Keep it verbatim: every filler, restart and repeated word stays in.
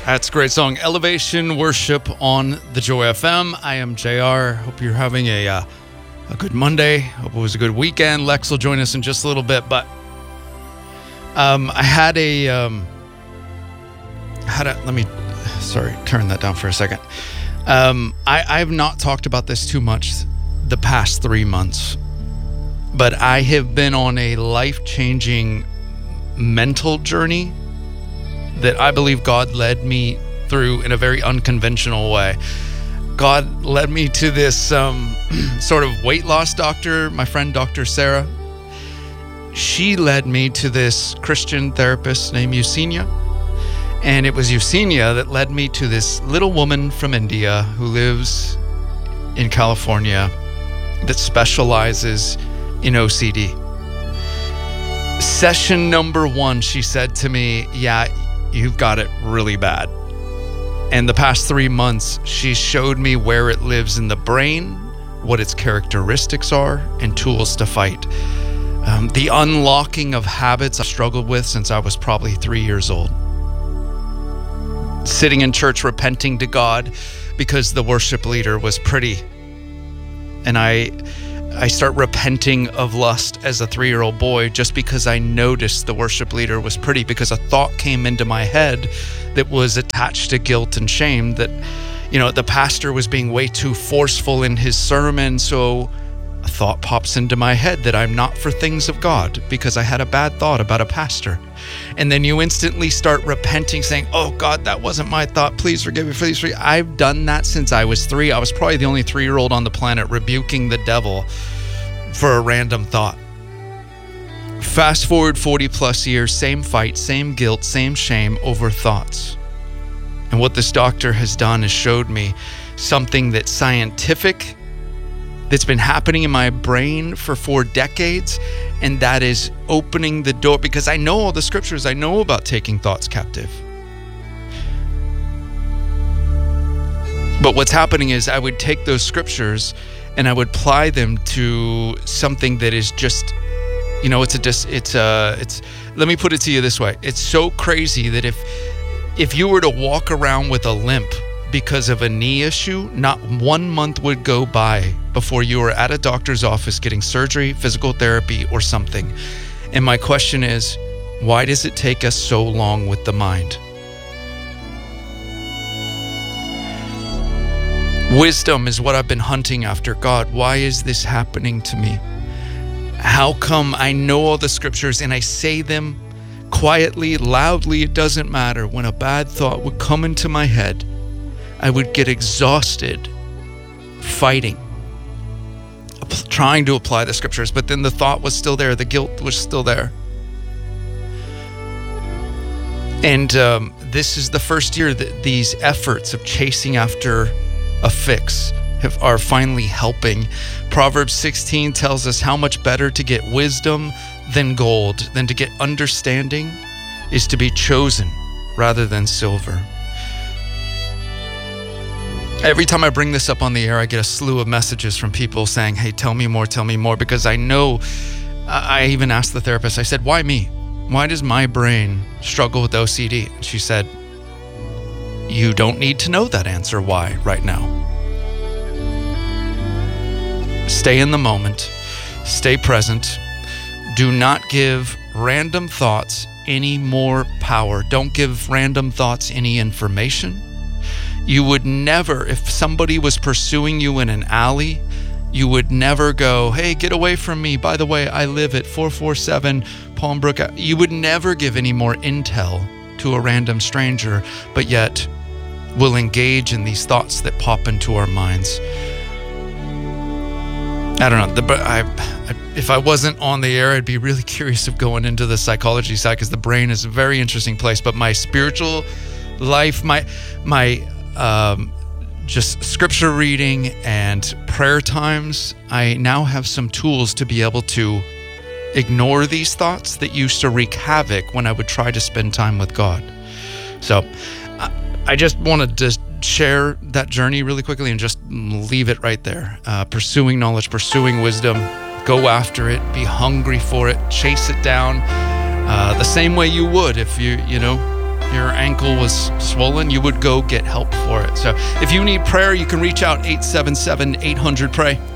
That's a great song. Elevation Worship on the Joy F M. I am J R. Hope you're having a uh, a good Monday. Hope it was a good weekend. Lex will join us in just a little bit, but um, I had a um, had a let me sorry turn that down for a second. Um, I I have not talked about this too much the past three months, but I have been on a life-changing mental journey that I believe God led me through in a very unconventional way. God led me to this um, sort of weight loss doctor, my friend Doctor Sarah. She led me to this Christian therapist named Eusenia. And it was Eusenia that led me to this little woman from India who lives in California that specializes in O C D. Session number one, she said to me, yeah, you've got it really bad. And the past three months, she showed me where it lives in the brain, what its characteristics are, and tools to fight. Um, the unlocking of habits I've struggled with since I was probably three years old. Sitting in church repenting to God because the worship leader was pretty. And I... I start repenting of lust as a three-year-old boy just because I noticed the worship leader was pretty, because a thought came into my head that was attached to guilt and shame that, you know, the pastor was being way too forceful in his sermon. So a thought pops into my head that I'm not for things of God because I had a bad thought about a pastor. And then you instantly start repenting, saying, oh God, that wasn't my thought. Please forgive me for these three. I've done that since I was three. I was probably the only three-year-old on the planet rebuking the devil for a random thought. Fast forward forty plus years, same fight, same guilt, same shame over thoughts. And what this doctor has done is showed me something that's scientific, that's been happening in my brain for four decades, and that is opening the door, because I know all the scriptures. I know about taking thoughts captive. But what's happening is I would take those scriptures and I would apply them to something that is just, you know, it's a dis, it's a, it's, let me put it to you this way. It's so crazy that if, if you were to walk around with a limp because of a knee issue, not one month would go by before you were at a doctor's office getting surgery, physical therapy, or something. And my question is, why does it take us so long with the mind? Wisdom is what I've been hunting after. God, why is this happening to me? How come I know all the scriptures and I say them quietly, loudly, it doesn't matter. When a bad thought would come into my head, I would get exhausted fighting, trying to apply the scriptures, but then the thought was still there. The guilt was still there. And um, this is the first year that these efforts of chasing after a fix have, are finally helping. Proverbs sixteen tells us how much better to get wisdom than gold, than to get understanding is to be chosen rather than silver. Every time I bring this up on the air, I get a slew of messages from people saying, hey, tell me more, tell me more, because I know, I even asked the therapist, I said, why me? Why does my brain struggle with O C D? And she said, you don't need to know that answer why right now. Stay in the moment, stay present. Do not give random thoughts any more power. Don't give random thoughts any information. You would never, if somebody was pursuing you in an alley, you would never go, hey, get away from me. By the way, I live at four forty-seven Palm Brook. You would never give any more intel to a random stranger, but yet will engage in these thoughts that pop into our minds. I don't know. The, I, I, if I wasn't on the air, I'd be really curious of going into the psychology side, because the brain is a very interesting place. But my spiritual life, my my um, just scripture reading and prayer times, I now have some tools to be able to ignore these thoughts that used to wreak havoc when I would try to spend time with God. So I, I just wanted to share that journey really quickly and just leave it right there. Uh, pursuing knowledge, pursuing wisdom, go after it, be hungry for it, chase it down uh, the same way you would if you, you know, your ankle was swollen, you would go get help for it. So if you need prayer, you can reach out eight seven seven, eight hundred, pray.